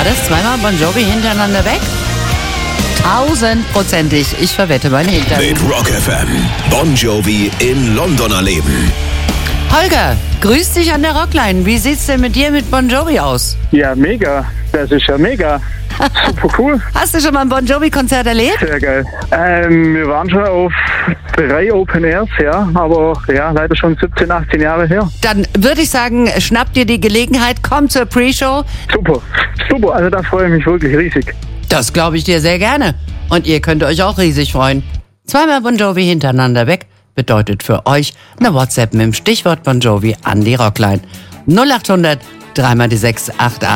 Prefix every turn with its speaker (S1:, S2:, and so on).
S1: War das zweimal Bon Jovi hintereinander weg? 1000%ig. Ich verwette meine Hintern.
S2: Mit Rock FM. Bon Jovi in London erleben.
S1: Holger, grüß dich an der Rockline. Wie sieht's denn mit dir mit Bon Jovi aus?
S3: Ja, mega. Das ist ja mega. Super cool.
S1: Hast du schon mal ein Bon Jovi-Konzert erlebt?
S3: Sehr geil. Wir waren schon auf 3 Open Airs, ja, aber ja, leider schon 17, 18 Jahre her.
S1: Dann würde ich sagen, schnapp dir die Gelegenheit, komm zur Pre-Show.
S3: Super, super. Also da freue ich mich wirklich riesig.
S1: Das glaube ich dir sehr gerne. Und ihr könnt euch auch riesig freuen. Zweimal Bon Jovi hintereinander weg bedeutet für euch eine WhatsApp mit dem Stichwort Bon Jovi an die Rockline. 0800 3 mal die 688.